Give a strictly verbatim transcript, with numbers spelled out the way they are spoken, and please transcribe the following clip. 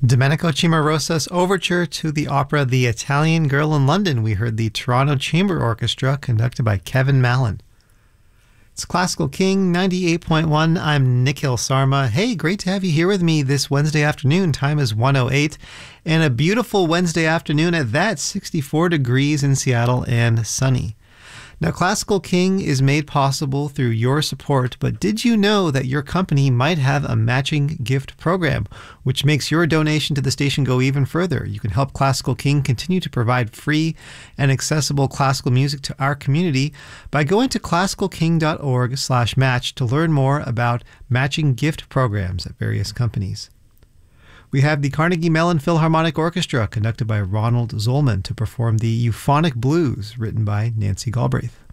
Domenico Cimarosa's overture to the opera The Italian Girl in London. We heard the Toronto Chamber Orchestra conducted by Kevin Mallon. It's Classical King ninety-eight point one. I'm Nikhil Sarma. Hey, great to have you here with me this Wednesday afternoon. Time is one oh eight, and a beautiful Wednesday afternoon at that, sixty-four degrees in Seattle and sunny. Now, Classical King is made possible through your support, but did you know that your company might have a matching gift program, which makes your donation to the station go even further? You can help Classical King continue to provide free and accessible classical music to our community by going to classical king dot org slash match to learn more about matching gift programs at various companies. We have the Carnegie Mellon Philharmonic Orchestra, conducted by Ronald Zolman, to perform the Euphonic Blues, written by Nancy Galbraith.